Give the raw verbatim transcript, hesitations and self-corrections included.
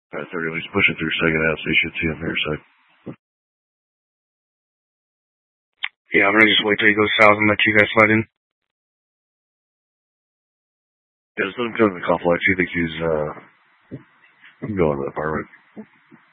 At thirty, he's pushing through second out, so you should see him here, so. Yeah, I'm gonna just wait till he goes south and let you guys slide in. Yeah, just let him come to the complex. He thinks he's, uh, going to the apartment.